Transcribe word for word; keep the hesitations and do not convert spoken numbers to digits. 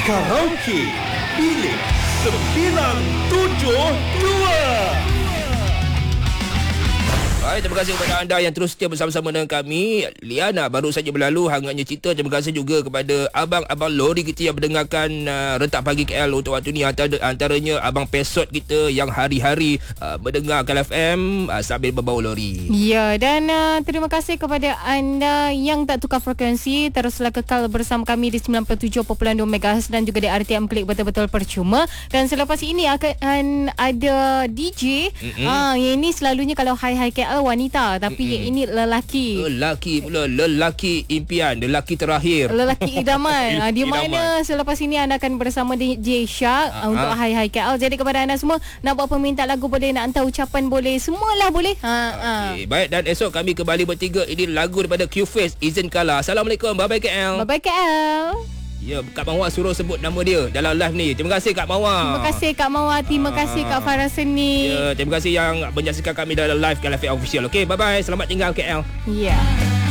Karaoke Bilik sembilan tujuh dua. Baik, terima kasih kepada anda yang terus setia bersama-sama dengan kami. Liana baru saja berlalu hangatnya cerita. Terima kasih juga kepada abang-abang lori kita yang mendengarkan uh, Rentak Pagi K L untuk waktu ni. Antara, antaranya Abang Pesot kita yang hari-hari uh, mendengar K L F M uh, sambil berbawa lori. Ya, dan uh, terima kasih kepada anda yang tak tukar frekuensi. Teruslah kekal bersama kami di sembilan puluh tujuh perpuluhan dua megahertz dan juga di R T M Klik betul-betul percuma. Dan selepas ini akan ada D J. Uh, yang ini selalunya kalau hai-hai K L wanita, tapi mm-hmm. ini lelaki. Lelaki pula, lelaki impian, lelaki terakhir. Lelaki idaman. uh, di Idaman. mana selepas ini anda akan bersama D J Shark uh, untuk Hai Hai K L. Jadi kepada anda semua, nak buat permintaan lagu boleh, nak hantar ucapan boleh, semualah boleh. Ha, okay. ha. Baik, dan esok kami kembali bertiga. Ini lagu daripada Q-Face, Izin Kala. Assalamualaikum, bye-bye K L. Bye-bye K L. Ya, Kak Mawar suruh sebut nama dia dalam live ni. Terima kasih Kak Mawar. Terima kasih Kak Mawar. Terima ah. kasih Kak Farah Seni. Ya, terima kasih yang menyaksikan kami dalam live K L F M Official. Okey, bye-bye. Selamat tinggal K L. Ya. Yeah.